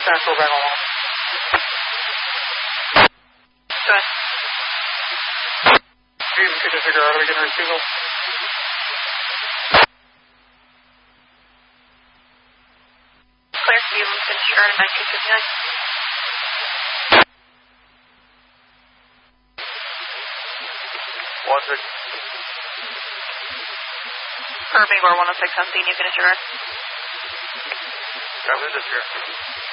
Central Bang along. Go ahead. Fusion 2 disregard, are we getting refusal? Clear fumes, disregard at 1959. One six. Irving or 106 on scene, you can disregard. Copy, disregard.